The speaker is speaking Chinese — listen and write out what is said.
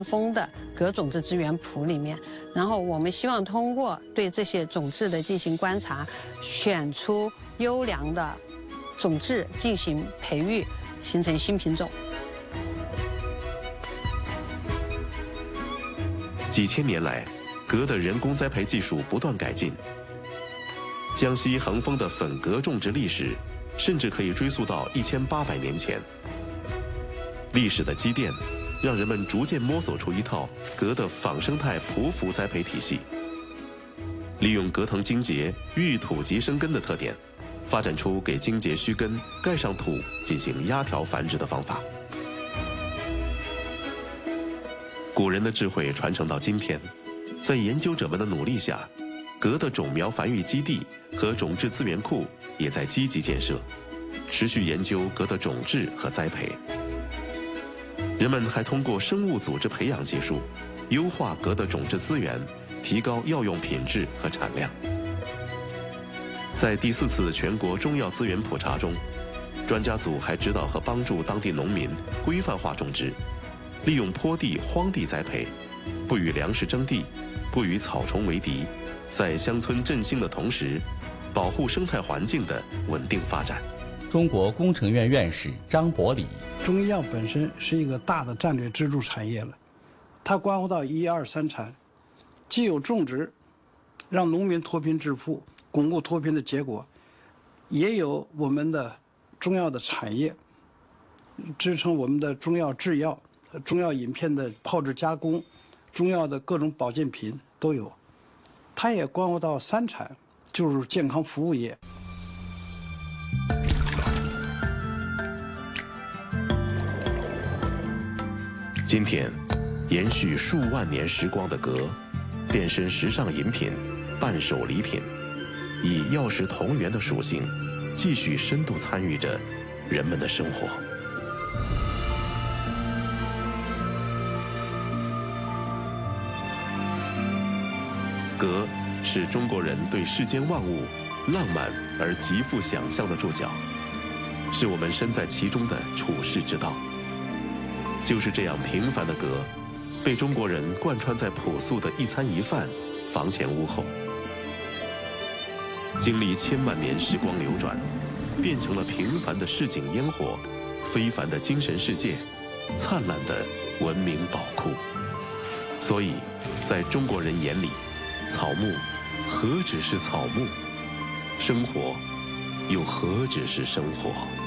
封的镉种质资源谱里面，然后我们希望通过对这些种质的进行观察，选出优良的种质进行培育，形成新品种。 几千年来，镉的人工栽培技术不断改进。江西恒丰的粉镉种植历史，甚至可以追溯到1800年前。历史的积淀，让人们逐渐摸索出一套镉的仿生态匍匐栽培体系，利用镉藤茎节遇土即生根的特点，发展出给茎节须根盖上土进行压条繁殖的方法。古人的智慧传承到今天，在研究者们的努力下，镉的种苗繁育基地和种质资源库也在积极建设，持续研究镉的种质和栽培。人们还通过生物组织培养技术，优化镉的种质资源，提高药用品质和产量。在第4次全国中药资源普查中，专家组还指导和帮助当地农民规范化种植，利用坡地、荒地栽培，不与粮食争地，不与草虫为敌，在乡村振兴的同时，保护生态环境的稳定发展。 中国工程院院士张伯礼： 中医药本身是一个大的战略支柱产业了，它关乎到1、2、3产，既有种植，让农民脱贫致富、巩固脱贫的结果，也有我们的中药的产业，支撑我们的中药制药、中药饮片的炮制加工、中药的各种保健品都有。它也关乎到3产，就是健康服务业。 今天，延续数万年时光的镉，变身时尚饮品、伴手礼品，以药食同源的属性，继续深度参与着人们的生活。镉是中国人对世间万物浪漫而极富想象的注脚，是我们身在其中的处世之道。就是这样平凡的镉，被中国人贯穿在朴素的一餐一饭、房前屋后，经历千万年时光流转，变成了平凡的市井烟火、非凡的精神世界、灿烂的文明宝库。所以，在中国人眼里，草木何止是草木，生活又何止是生活？